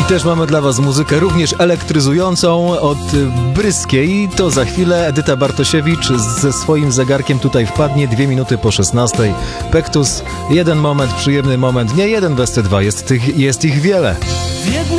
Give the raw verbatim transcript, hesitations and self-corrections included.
też mamy dla was muzykę również elektryzującą od Bryskiej. To za chwilę Edyta Bartosiewicz ze swoim zegarkiem tutaj wpadnie. Dwie minuty po szesnastej. Pektus, jeden moment, przyjemny moment. Nie jeden bez te dwa, jest, tych, jest ich wiele.